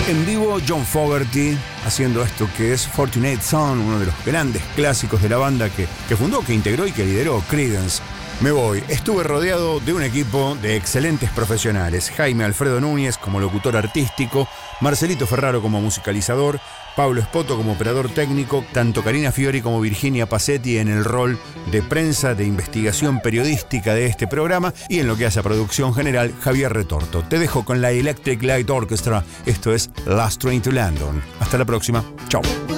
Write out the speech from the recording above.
En vivo, John Fogerty haciendo esto que es Fortunate Son, uno de los grandes clásicos de la banda que fundó, que integró y que lideró Creedence. Me voy. Estuve rodeado de un equipo de excelentes profesionales. Jaime Alfredo Núñez como locutor artístico, Marcelito Ferraro como musicalizador, Pablo Espoto como operador técnico, tanto Karina Fiori como Virginia Passetti en el rol de prensa, de investigación periodística de este programa, y en lo que hace a producción general, Javier Retorto. Te dejo con la Electric Light Orchestra. Esto es Last Train to London. Hasta la próxima. Chau.